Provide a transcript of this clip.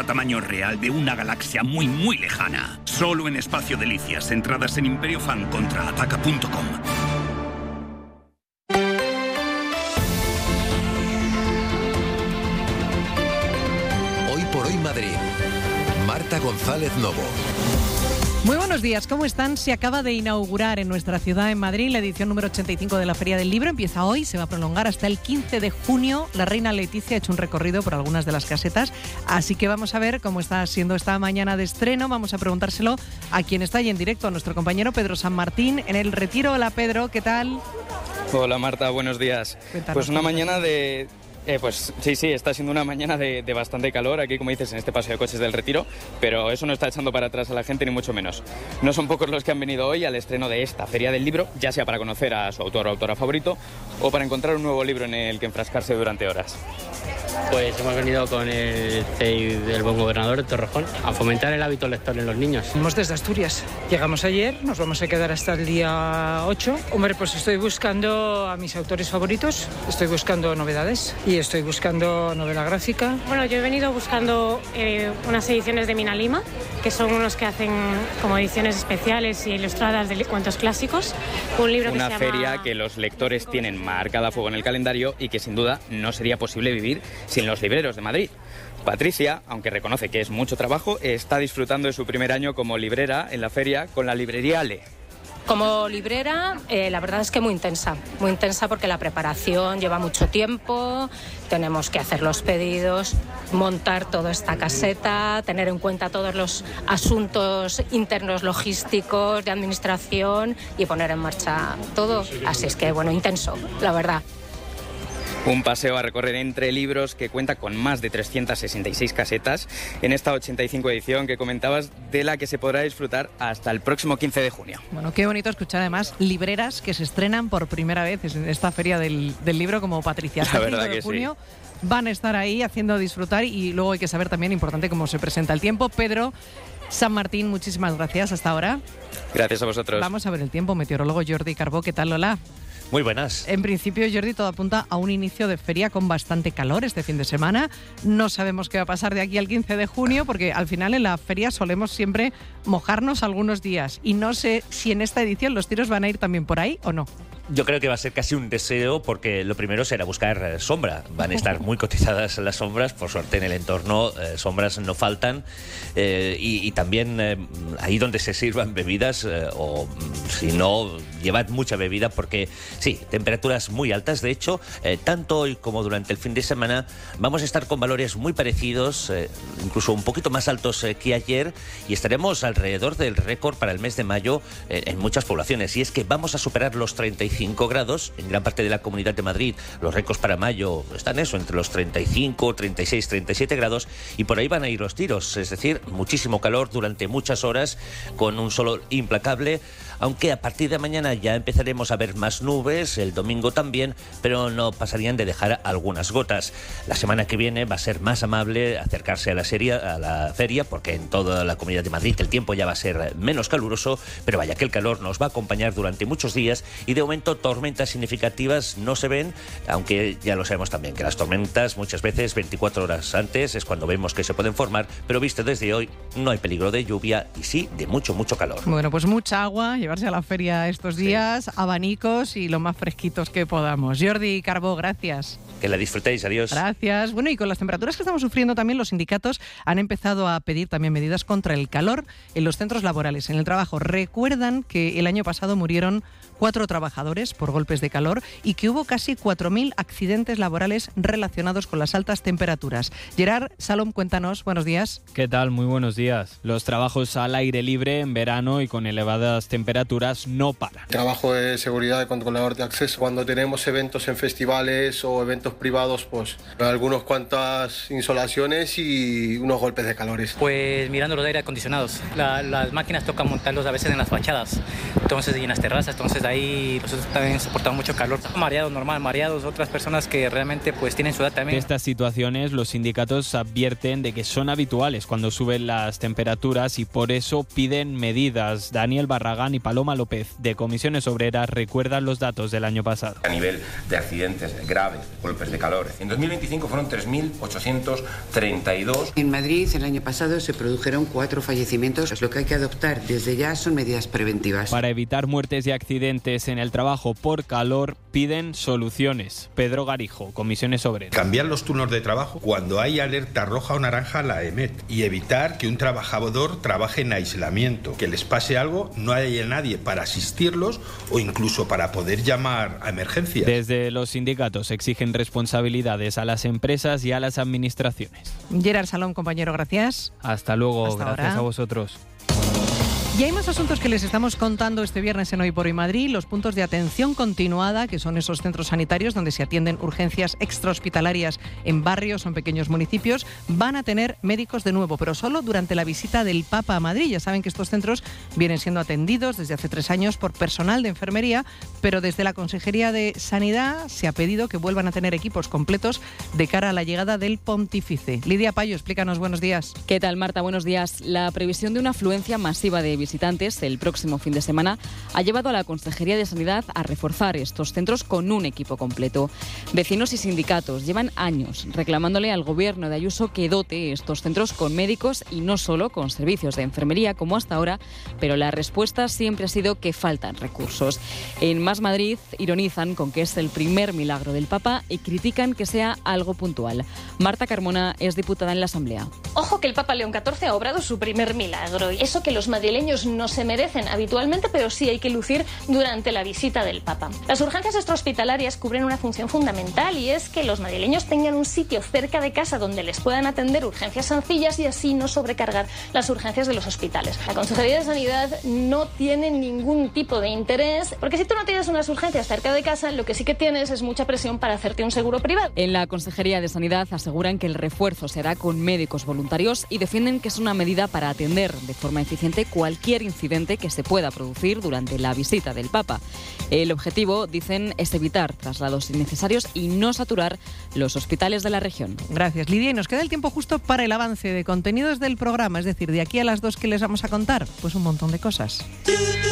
Tamaño real de una galaxia muy, muy lejana. Solo en Espacio Delicias. Entradas en imperiofan-contraataca.com. Hoy por hoy Madrid. Marta González Novo. Muy buenos días, ¿cómo están? Se acaba de inaugurar en nuestra ciudad, en Madrid, la edición número 85 de la Feria del Libro. Empieza hoy, se va a prolongar hasta el 15 de junio. La reina Leticia ha hecho un recorrido por algunas de las casetas, así que vamos a ver cómo está siendo esta mañana de estreno. Vamos a preguntárselo a quien está ahí en directo, a nuestro compañero Pedro San Martín, en el Retiro. Hola Pedro, ¿qué tal? Hola Marta, buenos días. Cuéntanos, pues una mañana de... Pues sí, está siendo una mañana de bastante calor aquí, como dices, en este paseo de coches del Retiro, pero eso no está echando para atrás a la gente, ni mucho menos. No son pocos los que han venido hoy al estreno de esta Feria del Libro, ya sea para conocer a su autor o autora favorito, o para encontrar un nuevo libro en el que enfrascarse durante horas. Pues hemos venido con el CEI del buen gobernador de Torrejón a fomentar el hábito lector en los niños. Venimos desde Asturias. Llegamos ayer, nos vamos a quedar hasta el día 8. Hombre, pues estoy buscando a mis autores favoritos, estoy buscando novedades y estoy buscando novela gráfica. Bueno, yo he venido buscando unas ediciones de Mina Lima, que son unos que hacen como ediciones especiales y ilustradas de cuentos clásicos. Un libro Una que se llama... feria que los lectores tienen marcada a fuego en el calendario y que sin duda no sería posible vivir sin los libreros de Madrid. Patricia, aunque reconoce que es mucho trabajo, está disfrutando de su primer año como librera en la feria con la librería Ale. Como librera, la verdad es que muy intensa porque la preparación lleva mucho tiempo, tenemos que hacer los pedidos, montar toda esta caseta, tener en cuenta todos los asuntos internos logísticos, de administración y poner en marcha todo. Así es que, bueno, intenso, la verdad. Un paseo a recorrer entre libros que cuenta con más de 366 casetas en esta 85 edición que comentabas, de la que se podrá disfrutar hasta el próximo 15 de junio. Bueno, qué bonito escuchar además libreras que se estrenan por primera vez en esta Feria del Libro como Patricia. La verdad que junio van a estar ahí haciendo disfrutar y luego hay que saber también, importante, cómo se presenta el tiempo. Pedro San Martín, muchísimas gracias hasta ahora. Gracias a vosotros. Vamos a ver el tiempo. Meteorólogo Jordi Carbó, ¿qué tal, Lola? Muy buenas. En principio, Jordi, todo apunta a un inicio de feria con bastante calor este fin de semana. No sabemos qué va a pasar de aquí al 15 de junio, porque al final en la feria solemos siempre mojarnos algunos días. Y no sé si en esta edición los tiros van a ir también por ahí o no. Yo creo que va a ser casi un deseo, porque lo primero será buscar sombra. Van a estar muy cotizadas las sombras, por suerte en el entorno sombras no faltan. Y también ahí donde se sirvan bebidas, o si no, llevad mucha bebida, porque sí, temperaturas muy altas. De hecho, tanto hoy como durante el fin de semana vamos a estar con valores muy parecidos, incluso un poquito más altos que ayer, y estaremos alrededor del récord para el mes de mayo en muchas poblaciones. Y es que vamos a superar los 35 grados en gran parte de la Comunidad de Madrid. Los récords para mayo están entre los 35, 36, 37 grados, y por ahí van a ir los tiros, es decir, muchísimo calor durante muchas horas con un sol implacable. Aunque a partir de mañana ya empezaremos a ver más nubes, el domingo también, pero no pasarían de dejar algunas gotas. La semana que viene va a ser más amable acercarse a la feria, porque en toda la Comunidad de Madrid el tiempo ya va a ser menos caluroso, pero vaya que el calor nos va a acompañar durante muchos días, y de momento tormentas significativas no se ven, aunque ya lo sabemos también que las tormentas muchas veces 24 horas antes es cuando vemos que se pueden formar, pero visto desde hoy no hay peligro de lluvia y sí de mucho calor. Bueno, pues mucha agua, llevarse a la feria estos días, sí. Abanicos y lo más fresquitos que podamos. Jordi Carbó, gracias. Que la disfrutéis, adiós. Gracias. Bueno, y con las temperaturas que estamos sufriendo también, los sindicatos han empezado a pedir también medidas contra el calor en los centros laborales, en el trabajo. Recuerdan que el año pasado murieron 4 trabajadores por golpes de calor y que hubo casi 4.000 accidentes laborales relacionados con las altas temperaturas. Gerard Salom, cuéntanos, buenos días. ¿Qué tal? Muy buenos días. Los trabajos al aire libre en verano y con elevadas temperaturas no paran. Trabajo de seguridad de controlador de acceso. Cuando tenemos eventos en festivales o eventos privados, pues algunas cuantas insolaciones y unos golpes de calores. Pues mirando los aire acondicionados. Las máquinas tocan montarlos a veces en las fachadas, entonces, y en las terrazas, entonces ahí nosotros también soportamos mucho calor. Mareados, otras personas que realmente pues tienen su edad también. De estas situaciones los sindicatos advierten de que son habituales cuando suben las temperaturas y por eso piden medidas. Daniel Barragán y Paloma López, de Comisiones Obreras, recuerdan los datos del año pasado. A nivel de accidentes graves, golpes de calor, en 2025 fueron 3.832. En Madrid el año pasado se produjeron 4 fallecimientos. Lo que hay que adoptar desde ya son medidas preventivas. Para evitar muertes y accidentes en el trabajo por calor, piden soluciones. Pedro Garijo, Comisiones Obreras. Cambiar los turnos de trabajo cuando hay alerta roja o naranja, la EMET, y evitar que un trabajador trabaje en aislamiento, que les pase algo, no haya nadie para asistirlos o incluso para poder llamar a emergencias. Desde los sindicatos exigen responsabilidades a las empresas y a las administraciones. Gerard Salom, compañero, gracias. Hasta luego, Hasta gracias ahora. a vosotros. Y hay más asuntos que les estamos contando este viernes en Hoy por Hoy Madrid. Los puntos de atención continuada, que son esos centros sanitarios donde se atienden urgencias extrahospitalarias en barrios o en pequeños municipios, van a tener médicos de nuevo, pero solo durante la visita del Papa a Madrid. Ya saben que estos centros vienen siendo atendidos desde hace 3 años por personal de enfermería, pero desde la Consejería de Sanidad se ha pedido que vuelvan a tener equipos completos de cara a la llegada del Pontífice. Lidia Payo, explícanos, buenos días. ¿Qué tal, Marta? Buenos días. La previsión de una afluencia masiva de visitantes el próximo fin de semana ha llevado a la Consejería de Sanidad a reforzar estos centros con un equipo completo. Vecinos y sindicatos llevan años reclamándole al Gobierno de Ayuso que dote estos centros con médicos y no solo con servicios de enfermería como hasta ahora, pero la respuesta siempre ha sido que faltan recursos. En Más Madrid ironizan con que es el primer milagro del Papa y critican que sea algo puntual. Marta Carmona es diputada en la Asamblea. Ojo que el Papa León XIV ha obrado su primer milagro. Eso que los madrileños no se merecen habitualmente, pero sí hay que lucir durante la visita del Papa. Las urgencias extrahospitalarias cubren una función fundamental y es que los madrileños tengan un sitio cerca de casa donde les puedan atender urgencias sencillas y así no sobrecargar las urgencias de los hospitales. La Consejería de Sanidad no tiene ningún tipo de interés, porque si tú no tienes unas urgencias cerca de casa, lo que sí que tienes es mucha presión para hacerte un seguro privado. En la Consejería de Sanidad aseguran que el refuerzo se hará con médicos voluntarios y defienden que es una medida para atender de forma eficiente cualquier incidente que se pueda producir durante la visita del Papa. El objetivo, dicen, es evitar traslados innecesarios y no saturar los hospitales de la región. Gracias, Lidia. Y nos queda el tiempo justo para el avance de contenidos del programa, es decir, de aquí a las 2 que les vamos a contar, pues un montón de cosas.